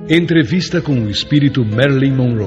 Entrevista com o espírito Marilyn Monroe.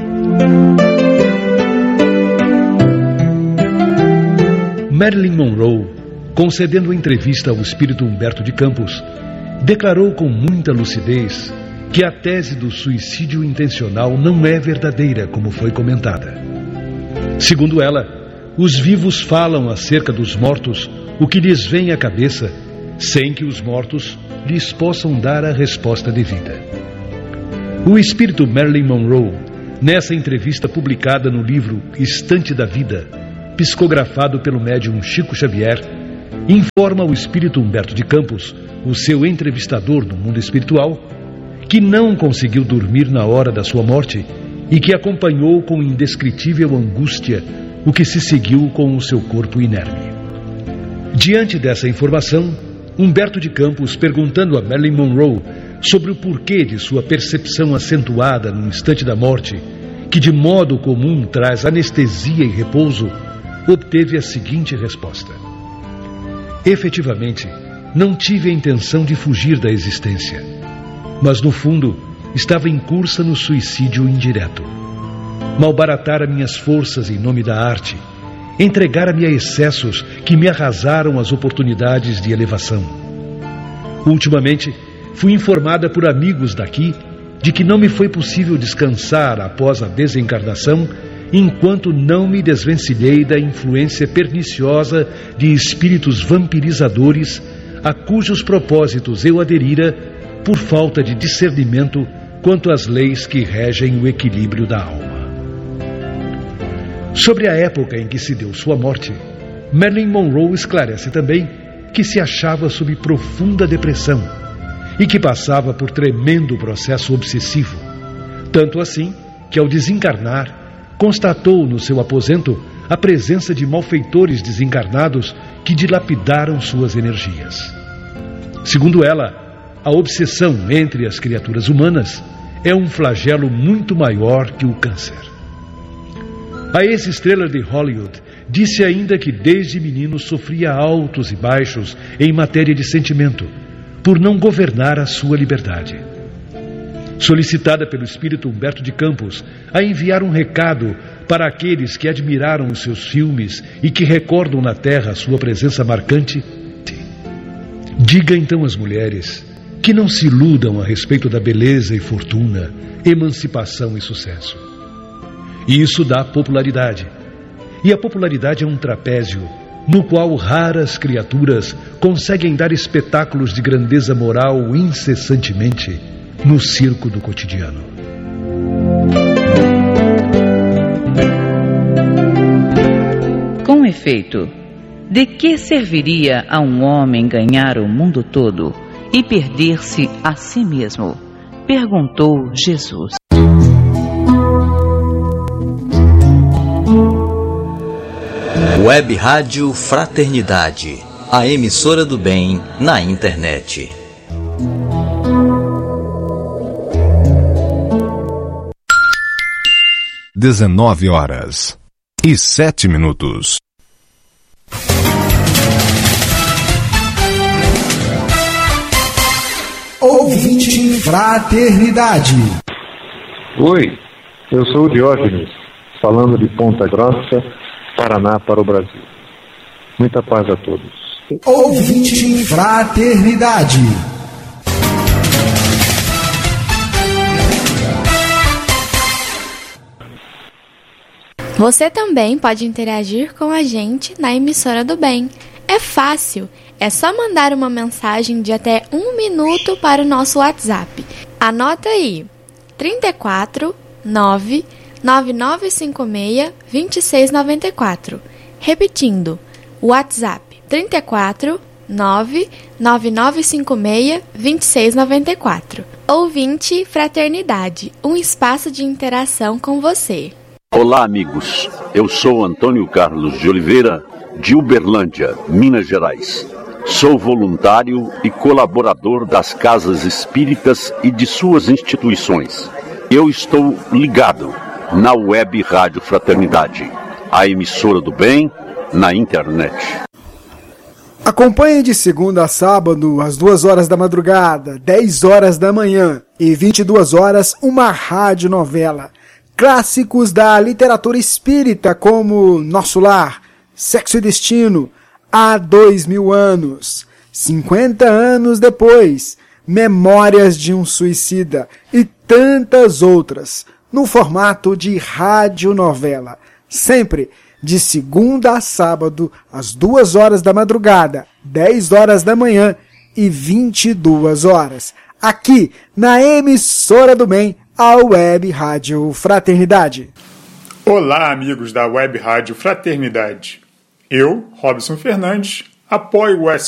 Marilyn Monroe, concedendo entrevista ao espírito Humberto de Campos, declarou com muita lucidez que a tese do suicídio intencional não é verdadeira, como foi comentada. Segundo ela, os vivos falam acerca dos mortos o que lhes vem à cabeça, sem que os mortos lhes possam dar a resposta devida. O espírito Marilyn Monroe, nessa entrevista publicada no livro Estante da Vida, psicografado pelo médium Chico Xavier, informa o espírito Humberto de Campos, o seu entrevistador no mundo espiritual, que não conseguiu dormir na hora da sua morte e que acompanhou com indescritível angústia o que se seguiu com o seu corpo inerme. Diante dessa informação, Humberto de Campos, perguntando a Marilyn Monroe sobre o porquê de sua percepção acentuada no instante da morte, que de modo comum traz anestesia e repouso, obteve a seguinte resposta: efetivamente, não tive a intenção de fugir da existência, mas no fundo estava em cursa no suicídio indireto. Malbaratara minhas forças em nome da arte, entregara-me a excessos que me arrasaram as oportunidades de elevação. Ultimamente, fui informada por amigos daqui de que não me foi possível descansar após a desencarnação enquanto não me desvencilhei da influência perniciosa de espíritos vampirizadores a cujos propósitos eu aderira por falta de discernimento quanto às leis que regem o equilíbrio da alma. Sobre a época em que se deu sua morte, Marilyn Monroe esclarece também que se achava sob profunda depressão e que passava por tremendo processo obsessivo, tanto assim que, ao desencarnar, constatou no seu aposento a presença de malfeitores desencarnados que dilapidaram suas energias. Segundo ela, a obsessão entre as criaturas humanas é um flagelo muito maior que o câncer. A ex-estrela de Hollywood disse ainda que desde menino sofria altos e baixos em matéria de sentimento, por não governar a sua liberdade. Solicitada pelo espírito Humberto de Campos a enviar um recado para aqueles que admiraram os seus filmes e que recordam na Terra sua presença marcante, diga então às mulheres que não se iludam a respeito da beleza e fortuna, emancipação e sucesso. E isso dá popularidade. E a popularidade é um trapézio no qual raras criaturas conseguem dar espetáculos de grandeza moral incessantemente no circo do cotidiano. Com efeito, de que serviria a um homem ganhar o mundo todo e perder-se a si mesmo? Perguntou Jesus. Web Rádio Fraternidade, a emissora do bem na internet. (19h07). Ouvinte Fraternidade. Oi, eu sou o Diógenes, falando de Ponta Grossa, Paraná, para o Brasil. Muita paz a todos. Ouvinte Fraternidade. Você também pode interagir com a gente na emissora do bem. É fácil, é só mandar uma mensagem de até 1 minuto para o nosso WhatsApp. Anota aí, 34 9 9956 2694. Repetindo, WhatsApp 34 9 9956 2694. Ouvinte Fraternidade, um espaço de interação com você. Olá, amigos. Eu sou Antônio Carlos de Oliveira, de Uberlândia, Minas Gerais. Sou voluntário e colaborador das casas espíritas e de suas instituições. Eu estou ligado na Web Rádio Fraternidade, a emissora do bem na internet. Acompanhe de segunda a sábado, às 2 horas da madrugada, 10 horas da manhã e 22 horas, uma radionovela. Clássicos da literatura espírita como Nosso Lar, Sexo e Destino, Há 2000 anos, 50 anos depois, Memórias de um Suicida e tantas outras, no formato de radionovela. Sempre de segunda a sábado, às 2 horas da madrugada, 10 horas da manhã e 22 horas. Aqui, na Emissora do Bem, a Web Rádio Fraternidade. Olá, amigos da Web Rádio Fraternidade. Eu, Robson Fernandes, apoio o